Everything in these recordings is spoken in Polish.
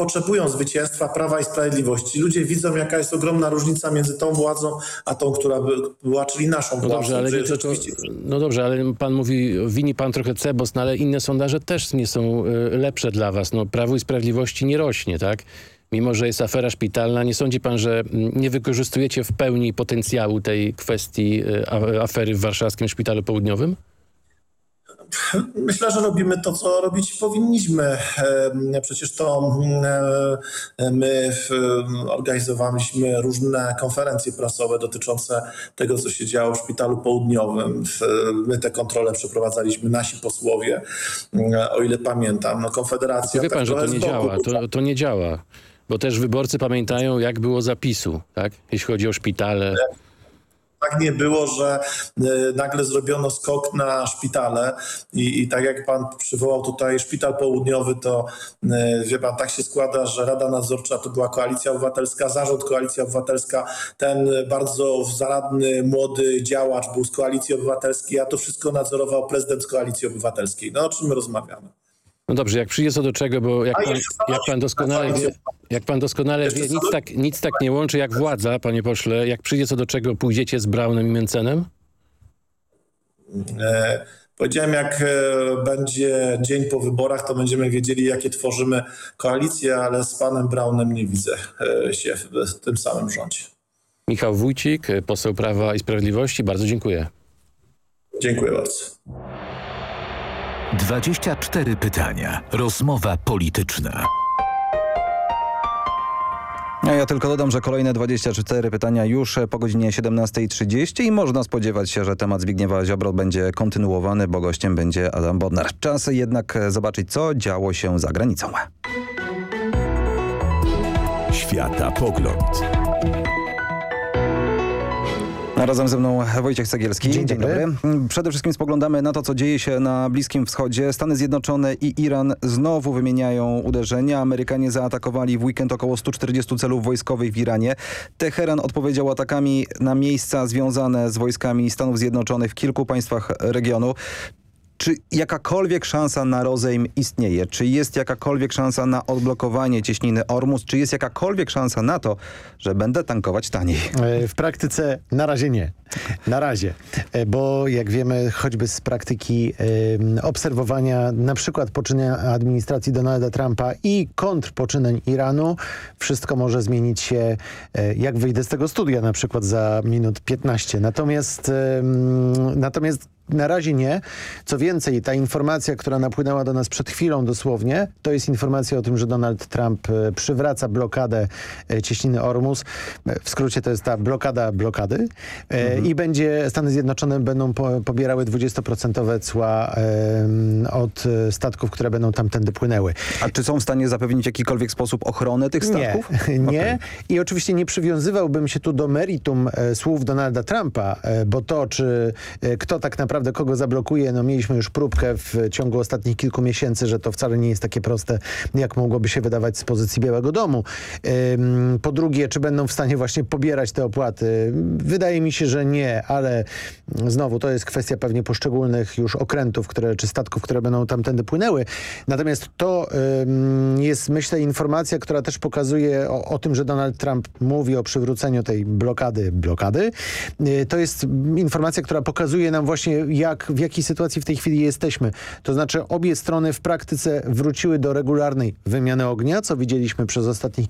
potrzebują zwycięstwa Prawa i Sprawiedliwości. Ludzie widzą, jaka jest ogromna różnica między tą władzą, a tą, która była, czyli naszą władzą. No dobrze, ale pan mówi, wini pan trochę Cebos, no ale inne sondaże też nie są lepsze dla was. No, Prawu i Sprawiedliwości nie rośnie, tak? Mimo że jest afera szpitalna, nie sądzi pan, że nie wykorzystujecie w pełni potencjału tej kwestii afery w warszawskim Szpitalu Południowym? Myślę, że robimy to, co robić powinniśmy. Przecież to my organizowaliśmy różne konferencje prasowe dotyczące tego, co się działo w Szpitalu Południowym. My te kontrole przeprowadzaliśmy, nasi posłowie, o ile pamiętam. No, Konfederacja... Wie pan, że to nie działa. To nie działa. Bo też wyborcy pamiętają, jak było zapisu, tak? Jeśli chodzi o szpitale. Tak nie było, że nagle zrobiono skok na szpitale i tak jak pan przywołał tutaj Szpital Południowy, to wie pan, tak się składa, że Rada Nadzorcza to była Koalicja Obywatelska, zarząd Koalicja Obywatelska, ten bardzo zaradny, młody działacz był z Koalicji Obywatelskiej, a to wszystko nadzorował prezydent z Koalicji Obywatelskiej. No o czym my rozmawiamy? No dobrze, jak przyjdzie co do czego, bo jak pan doskonale wie, nic tak nie łączy jak władza, panie pośle. Jak przyjdzie co do czego, pójdziecie z Braunem i Mencenem? Powiedziałem, jak będzie dzień po wyborach, to będziemy wiedzieli, jakie tworzymy koalicje, ale z panem Braunem nie widzę się w tym samym rządzie. Michał Wójcik, poseł Prawa i Sprawiedliwości. Bardzo dziękuję. Dziękuję bardzo. 24 pytania. Rozmowa polityczna. Ja tylko dodam, że kolejne 24 pytania już po godzinie 17:30 i można spodziewać się, że temat Zbigniewa Ziobro będzie kontynuowany, bo gościem będzie Adam Bodnar. Czas jednak zobaczyć, co działo się za granicą. Światapogląd. Razem ze mną Wojciech Cegielski. Dzień dobry. Przede wszystkim spoglądamy na to, co dzieje się na Bliskim Wschodzie. Stany Zjednoczone i Iran znowu wymieniają uderzenia. Amerykanie zaatakowali w weekend około 140 celów wojskowych w Iranie. Teheran odpowiedział atakami na miejsca związane z wojskami Stanów Zjednoczonych w kilku państwach regionu. Czy jakakolwiek szansa na rozejm istnieje? Czy jest jakakolwiek szansa na odblokowanie cieśniny Ormus? Czy jest jakakolwiek szansa na to, że będę tankować taniej? W praktyce na razie nie. Na razie. Bo jak wiemy, choćby z praktyki obserwowania na przykład poczynań administracji Donalda Trumpa i kontrpoczynań Iranu, wszystko może zmienić się, jak wyjdę z tego studia na przykład za minut 15. Natomiast na razie nie. Co więcej, ta informacja, która napłynęła do nas przed chwilą dosłownie, to jest informacja o tym, że Donald Trump przywraca blokadę cieśniny Ormus. W skrócie to jest ta blokada blokady. I Stany Zjednoczone będą pobierały 20% cła od statków, które będą tamtędy płynęły. A czy są w stanie zapewnić w jakikolwiek sposób ochronę tych statków? Nie. Okay. I oczywiście nie przywiązywałbym się tu do meritum słów Donalda Trumpa, bo to, czy kto tak naprawdę kogo zablokuje, no mieliśmy już próbkę w ciągu ostatnich kilku miesięcy, że to wcale nie jest takie proste, jak mogłoby się wydawać z pozycji Białego Domu. Po drugie, czy będą w stanie właśnie pobierać te opłaty? Wydaje mi się, że nie, ale znowu to jest kwestia pewnie poszczególnych już okrętów, czy statków, które będą tamtędy płynęły. Natomiast to jest, myślę, informacja, która też pokazuje o tym, że Donald Trump mówi o przywróceniu tej blokady. To jest informacja, która pokazuje nam właśnie, w jakiej sytuacji w tej chwili jesteśmy. To znaczy obie strony w praktyce wróciły do regularnej wymiany ognia, co widzieliśmy przez ostatnich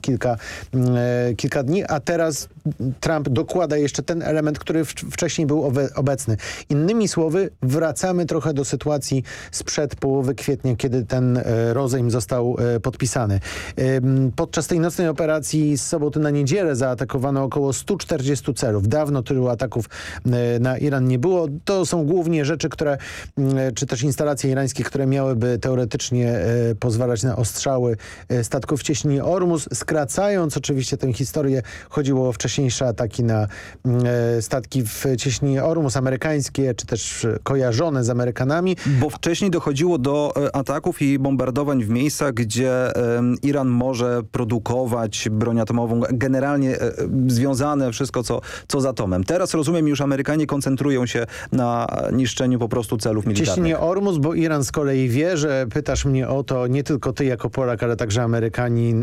kilka dni, a teraz Trump dokłada jeszcze ten element, który wcześniej był obecny. Innymi słowy, wracamy trochę do sytuacji sprzed połowy kwietnia, kiedy ten rozejm został podpisany. Podczas tej nocnej operacji z soboty na niedzielę zaatakowano około 140 celów. Dawno tylu ataków na Iran nie było. To są głównie rzeczy, czy też instalacje irańskie, które miałyby teoretycznie pozwalać na ostrzały statków w cieśninie Ormus. Skracając oczywiście tę historię, chodziło o wcześniejsze ataki na statki w cieśninie Ormus, amerykańskie, czy też kojarzone z Amerykanami. Bo wcześniej dochodziło do ataków i bombardowań w miejscach, gdzie Iran może produkować broń atomową, generalnie związane wszystko, co z atomem. Teraz, rozumiem, już Amerykanie koncentrują się na niszczeniu po prostu celów militarnych. Cieśninie Ormus, bo Iran z kolei wie, że pytasz mnie o to nie tylko ty jako Polak, ale także Amerykanin